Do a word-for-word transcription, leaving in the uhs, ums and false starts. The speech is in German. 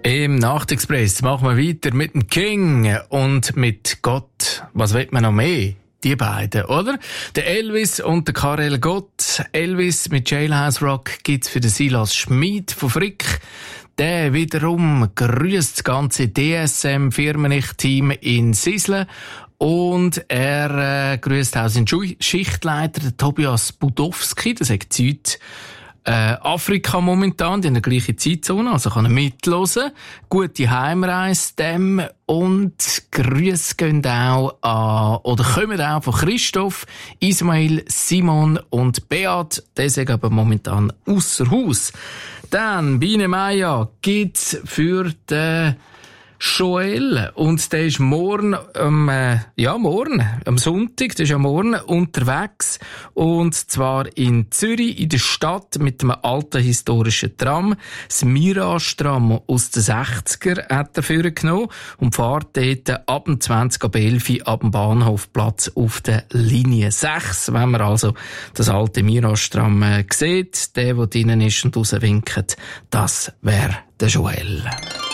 Im Nachtexpress machen wir weiter mit dem King und mit Gott. Was will man noch mehr? Die beiden, oder? Der Elvis und der Karel Gott. Elvis mit Jailhouse Rock gibt's für den Silas Schmid von Frick. Der wiederum grüßt das ganze D S M-Firmenich-Team in Sislen. Und er äh, grüßt auch seinen Schichtleiter, den Tobias Budowski. Das ist Zeit Äh, Afrika momentan, die haben die gleiche Zeitzone, also kann er mithören. Gute Heimreise dem und Grüße gehen auch an, oder kommen auch von Christoph, Ismail, Simon und Beat. Die sind aber momentan ausser Haus. Dann, Biene Maya gibt's für den Joel, und der ist morgen, ähm, äh, ja, morgen, am Sonntag, der ist ja morgen unterwegs, und zwar in Zürich, in der Stadt, mit einem alten historischen Tram. Das Mirage-Tram aus den sechziger hat er vorgenommen und fährt dort ab dem zwanzig ab elf ab dem Bahnhofplatz auf der Linie sechs. Wenn man also das alte Mirage-Tram äh, sieht, der, der drinnen ist und rauswinkt, das wäre der Joel.